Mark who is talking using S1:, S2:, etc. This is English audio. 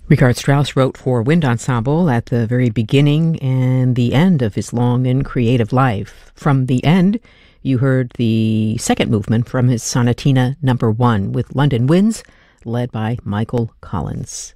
S1: Richard Strauss wrote for wind ensemble at the very beginning and the end of his long and creative life. From the end, you heard the second movement from his Sonatina No. 1 with London Winds, led by Michael Collins.